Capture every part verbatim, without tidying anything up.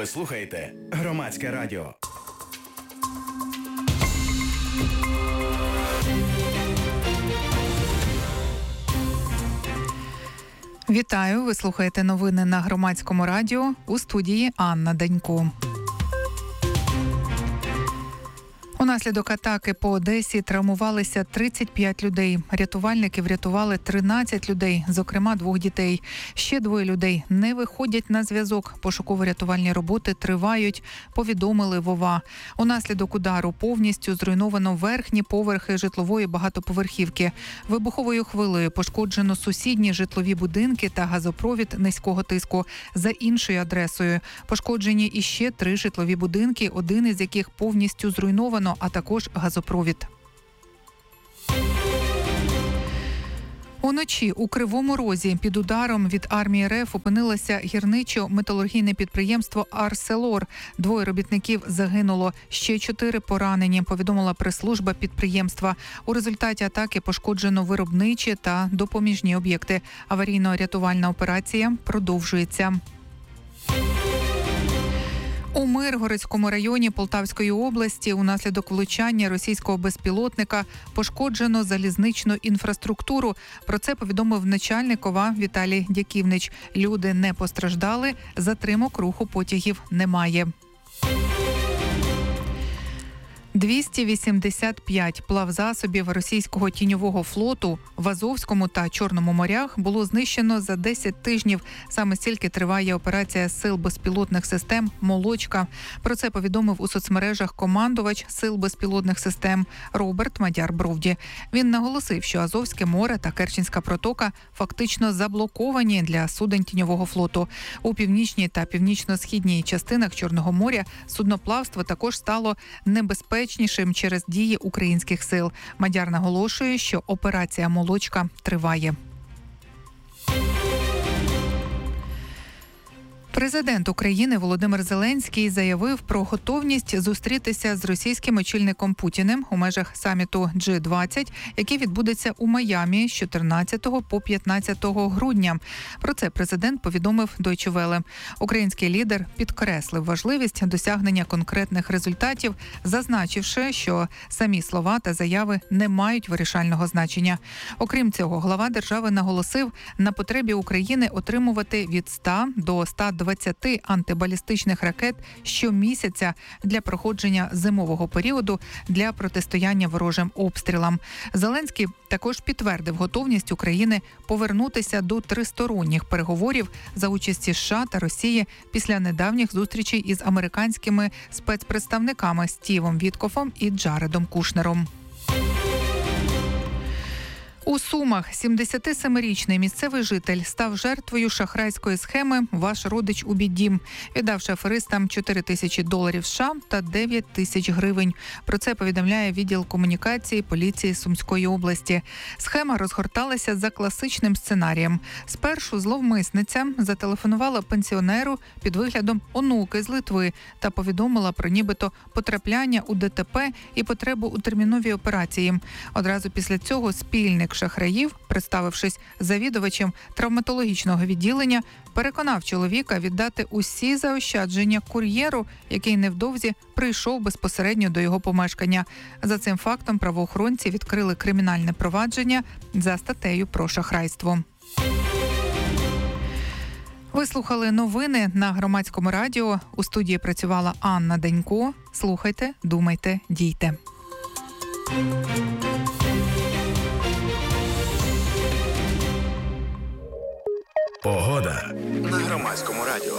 Ви слухаєте Громадське радіо. Вітаю! Ви слухаєте новини на Громадському радіо. У студії Анна Данько. Унаслідок атаки по Одесі травмувалися тридцять п'ять людей. Рятувальники врятували тринадцять людей, зокрема двох дітей. Ще двоє людей не виходять на зв'язок. Пошуково-рятувальні роботи тривають, повідомили ВОВА. Унаслідок удару повністю зруйновано верхні поверхи житлової багатоповерхівки. Вибуховою хвилею пошкоджено сусідні житлові будинки та газопровід низького тиску за іншою адресою. Пошкоджені іще три житлові будинки, один із яких повністю зруйновано, а також газопровід. Уночі у Кривому Розі під ударом від армії РФ опинилося гірничо-металургійне підприємство «Арселор». Двоє робітників загинуло, ще чотири поранені, повідомила прес-служба підприємства. У результаті атаки пошкоджено виробничі та допоміжні об'єкти. Аварійно-рятувальна операція продовжується. У Миргородському районі Полтавської області унаслідок влучання російського безпілотника пошкоджено залізничну інфраструктуру. Про це повідомив начальник ОВА Віталій Дяківнич. Люди не постраждали, затримок руху потягів немає. двісті вісімдесят п'ять плавзасобів російського тіньового флоту в Азовському та Чорному морях було знищено за десять тижнів. Саме стільки триває операція Сил безпілотних систем «Молочка». Про це повідомив у соцмережах командувач Сил безпілотних систем Роберт Мадяр-Бровді. Він наголосив, що Азовське море та Керченська протока фактично заблоковані для суден тіньового флоту. У північній та північно-східній частинах Чорного моря судноплавство також стало небезпечним через дії українських сил. Мадяр наголошує, що операція «Молочка» триває. Президент України Володимир Зеленський заявив про готовність зустрітися з російським очільником Путіним у межах саміту джі двадцять, який відбудеться у Майамі з чотирнадцятого по п'ятнадцяте грудня. Про це президент повідомив Deutsche Welle. Український лідер підкреслив важливість досягнення конкретних результатів, зазначивши, що самі слова та заяви не мають вирішального значення. Окрім цього, глава держави наголосив на потребі України отримувати від ста до ста двадцяти антибалістичних ракет щомісяця для проходження зимового періоду для протистояння ворожим обстрілам. Зеленський також підтвердив готовність України повернутися до тристоронніх переговорів за участі США та Росії після недавніх зустрічей із американськими спецпредставниками Стівом Віткофом і Джаредом Кушнером. У Сумах сімдесятисемирічний місцевий житель став жертвою шахрайської схеми «Ваш родич у біді», віддавши аферистам чотири тисячі доларів США та дев'ять тисяч гривень. Про це повідомляє відділ комунікації поліції Сумської області. Схема розгорталася за класичним сценарієм. Спершу зловмисниця зателефонувала пенсіонеру під виглядом онуки з Литви та повідомила про нібито потрапляння у ДТП і потребу у терміновій операції. Одразу після цього спільник шахраїв, представившись завідувачем травматологічного відділення, переконав чоловіка віддати усі заощадження кур'єру, який невдовзі прийшов безпосередньо до його помешкання. За цим фактом правоохоронці відкрили кримінальне провадження за статтею про шахрайство. Ви слухали новини на Громадському радіо. У студії працювала Анна Данько. Слухайте, думайте, дійте. Погода на Громадському радіо.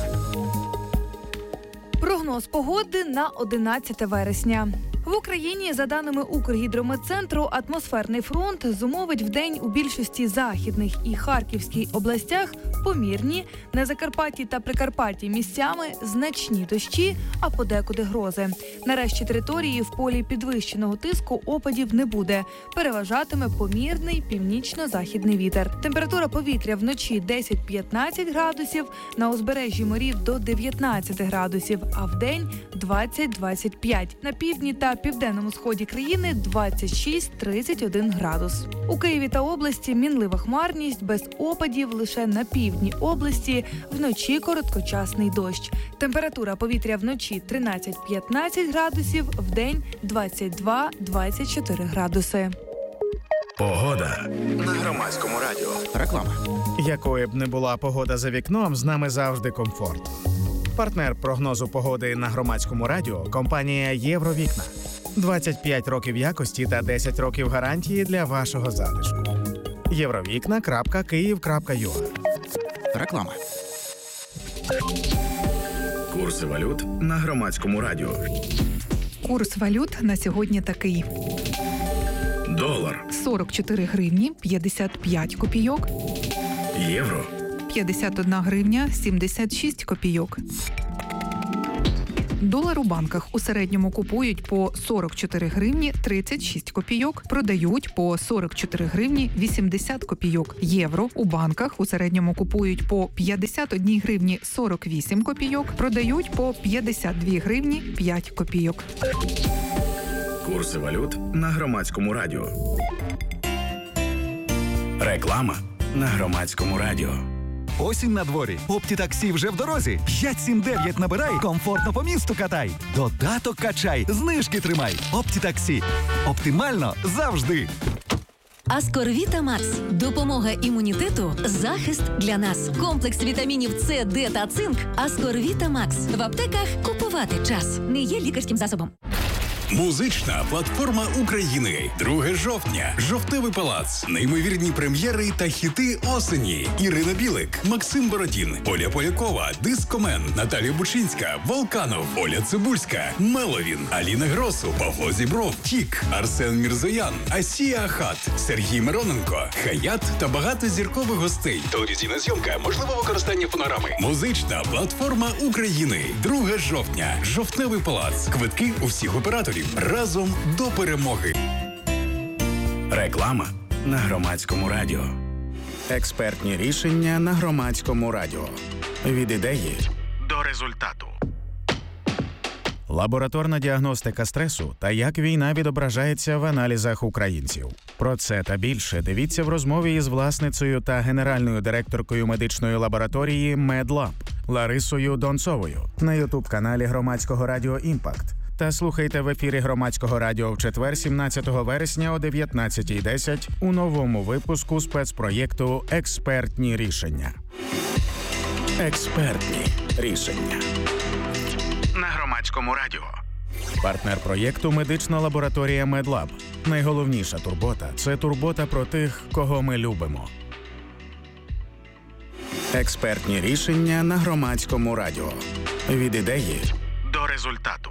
Прогноз погоди на одинадцяте вересня. В Україні, за даними Укргідрометцентру, атмосферний фронт зумовить вдень у більшості західних і Харківській областях помірні, на Закарпатті та Прикарпатті місцями значні дощі, а подекуди грози. На решті території в полі підвищеного тиску опадів не буде. Переважатиме помірний північно-західний вітер. Температура повітря вночі десять-п'ятнадцять градусів, на узбережжі морів до дев'ятнадцять градусів, а вдень двадцять-двадцять п'ять. На півдні та на південному сході країни двадцять шість - тридцять один градус. У Києві та області мінлива хмарність, без опадів, лише на півдні області, вночі короткочасний дощ. Температура повітря вночі тринадцять - п'ятнадцять градусів, вдень двадцять два - двадцять чотири градуси. Погода на Громадському радіо. Реклама. Якою б не була погода за вікном, з нами завжди комфорт. Партнер прогнозу погоди на Громадському радіо – компанія «Євровікна». двадцять п'ять років якості та десять років гарантії для вашого затишку. євровікна крапка київ крапка ю а. Реклама. Курси валют на Громадському радіо. Курс валют на сьогодні такий. Долар, сорок чотири гривні п'ятдесят п'ять копійок, євро, п'ятдесят одна гривня сімдесят шість копійок. Долар у банках у середньому купують по сорок чотири гривні тридцять шість копійок, продають по сорок чотири гривні вісімдесят копійок. Євро у банках у середньому купують по п'ятдесят одна гривні сорок вісім копійок, продають по п'ятдесят дві гривні п'ять копійок. курси валют на Громадському радіо. Реклама на Громадському радіо. Осінь на дворі. Оптітаксі вже в дорозі. п'ять сім дев'ять набирай, комфортно по місту катай. Додаток качай, знижки тримай. Оптітаксі. Оптимально завжди. Аскорвіта Макс. Допомога імунітету, захист для нас. Комплекс вітамінів С, Д та цинк. Аскорвіта Макс. В аптеках купувати час. Не є лікарським засобом. Музична платформа України. друге жовтня. Жовтневий палац. Неймовірні прем'єри та хіти осені. Ірина Білик, Максим Бородін, Оля Полякова, Дискомен, Наталія Бучинська, Волканов, Оля Цибульська, Меловін, Аліна Гросу, Павло Зібров, Тік, Арсен Мірзоян, Асія Ахат, Сергій Мироненко, Хаят та багато зіркових гостей. Телевізійна зйомка, можливе використання фонограми. Музична платформа України. друге жовтня. Жовтневий палац. Квитки у всіх операторів. Разом до перемоги. Реклама на Громадському радіо. Експертні рішення на Громадському радіо. Від ідеї до результату. Лабораторна діагностика стресу та як війна відображається в аналізах українців. Про це та більше дивіться в розмові із власницею та генеральною директоркою медичної лабораторії «Медлаб» Ларисою Донцовою на ютуб-каналі Громадського радіо «Імпакт». Та слухайте в ефірі Громадського радіо в четвер, сімнадцятого вересня о дев'ятнадцятій десять у новому випуску спецпроєкту «Експертні рішення». Експертні рішення на Громадському радіо. Партнер проєкту – медична лабораторія «Медлаб». Найголовніша турбота – це турбота про тих, кого ми любимо. Експертні рішення на Громадському радіо. Від ідеї до результату.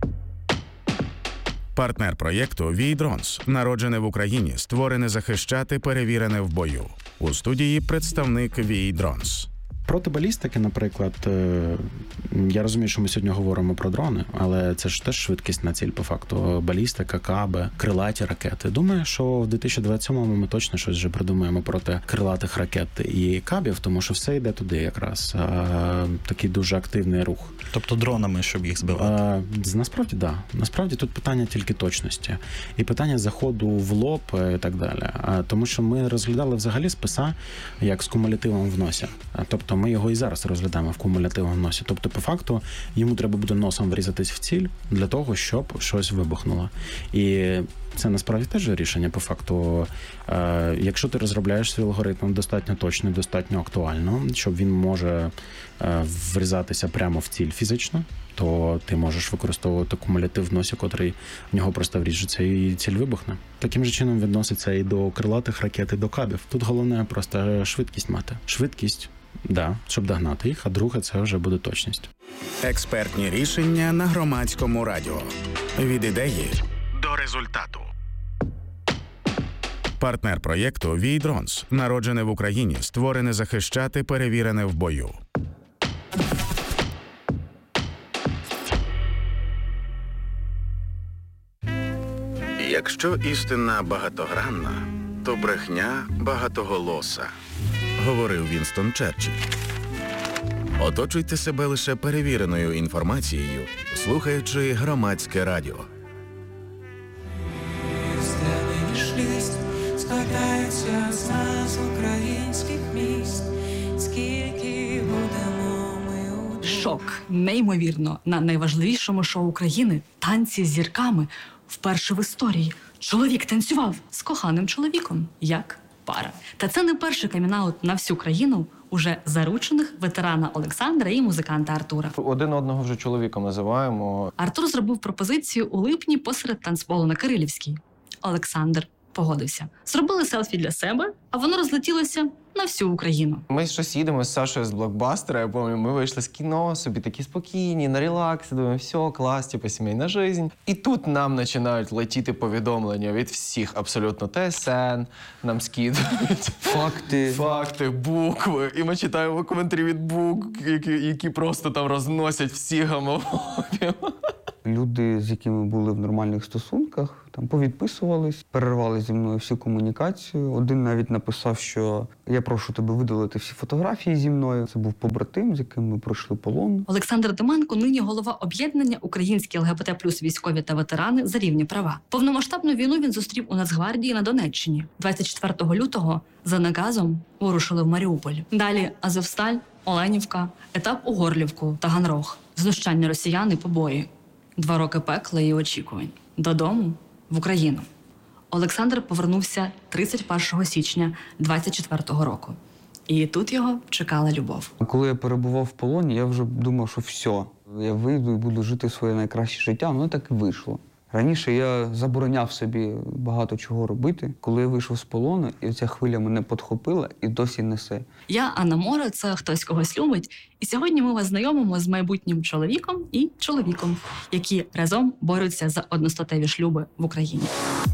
Партнер проєкту «Вій-Дронс». Народжене в Україні, створене захищати, перевірене в бою. У студії представник «Вій-Дронс». Проти балістики, наприклад, я розумію, що ми сьогодні говоримо про дрони, але це ж теж швидкісна ціль по факту. Балістика, каби, крилаті ракети. Думаю, що в дві тисячі двадцять сьомому ми точно щось вже придумаємо проти крилатих ракет і кабів, тому що все йде туди якраз. Такий дуже активний рух. Тобто дронами, щоб їх збивати? Насправді, так. Да. Насправді тут питання тільки точності. І питання заходу в лоб і так далі. Тому що ми розглядали взагалі списа як з кумулятивом в носі. Тобто ми його і зараз розглядаємо в кумулятивному носі. Тобто, по факту, йому треба буде носом врізатись в ціль для того, щоб щось вибухнуло. І це насправді теж рішення, по факту. Е, якщо ти розробляєш свій алгоритм достатньо точно, достатньо актуально, щоб він може е, врізатися прямо в ціль фізично, то ти можеш використовувати кумулятив в носі, котрий в нього просто вріжеться і ціль вибухне. Таким же чином відноситься і до крилатих ракет, і до кабів. Тут головне просто швидкість мати. Швидкість. Да, щоб догнати їх, а друге – це вже буде точність. Експертні рішення на Громадському радіо. Від ідеї до результату. Партнер проєкту «Вій-Дронс». Народжене в Україні, створене захищати, перевірене в бою. Якщо істина багатогранна, то брехня багатоголоса, говорив Вінстон Черчилль. Оточуйте себе лише перевіреною інформацією, слухаючи Громадське радіо. Шок, неймовірно, на найважливішому шоу країни «Танці з зірками» вперше в історії. Чоловік танцював з коханим чоловіком, як пара. Та це не перший камінаут на всю країну уже заручених ветерана Олександра і музиканта Артура. Один одного вже чоловіком називаємо. Артур зробив пропозицію у липні посеред танцполу на Кирилівській. Олександр погодився. Зробили селфі для себе, а воно розлетілося на всю Україну. Ми щось їдемо з Сашою з блокбастера, я пам'ятаю, ми вийшли з кіно, собі такі спокійні, на релаксі, думаємо, все, клас, типу, сімейна жизнь. І тут нам починають летіти повідомлення від всіх абсолютно. ТСН нам скидують. Факти. Факти, букви. І ми читаємо коментарі від букв, які, які просто там розносять всі гомофобів. Люди, з якими були в нормальних стосунках, там повідписувались, перервали зі мною всю комунікацію. Один навіть написав, що я прошу тебе видалити всі фотографії зі мною. Це був побратим, з яким ми пройшли полон. Олександр Деменко нині голова об'єднання «Українські ЛГБТ плюс військові та ветерани за рівні права». Повномасштабну війну він зустрів у Нацгвардії на Донеччині. двадцять четвертого лютого за наказом вирушили в Маріуполь. Далі Азовсталь, Оленівка, етап у Горлівку, Таганрог. Знущання росіян і побої. Два роки пекла і очікувань. Додому, в Україну. Олександр повернувся тридцять першого січня двадцять четвертого року. І тут його чекала любов. Коли я перебував в полоні, я вже думав, що все, я вийду і буду жити своє найкраще життя. Воно так і вийшло. Раніше я забороняв собі багато чого робити. Коли я вийшов з полону, і ця хвиля мене підхопила і досі несе. Я Анна Мора, це «Хтось когось любить». І сьогодні ми вас знайомимо з майбутнім чоловіком і чоловіком, які разом борються за одностатеві шлюби в Україні.